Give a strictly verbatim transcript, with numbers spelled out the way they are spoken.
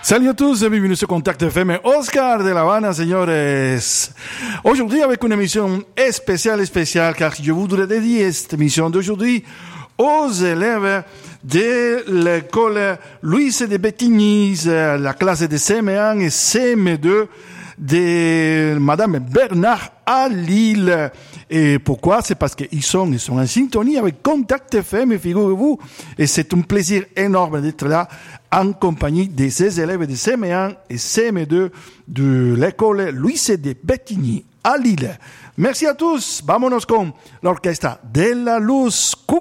Salut à tous et bienvenue sur Contact F M. Oscar de La Habana, señores. Aujourd'hui, avec une émission spéciale, spéciale, car je voudrais dédier cette émission d'aujourd'hui aux élèves de l'école Louis de Bettigny, la classe de C M un et C M deux de Madame Bernard à Lille. Et pourquoi? C'est parce qu'ils sont, ils sont en syntonie avec Contact F M, figurez-vous. Et c'est un plaisir énorme d'être là en compagnie de ces élèves de C M un et C M deux de l'école Louis de Bettigny à Lille. Merci à tous. Vámonos con l'orchestre de la luz.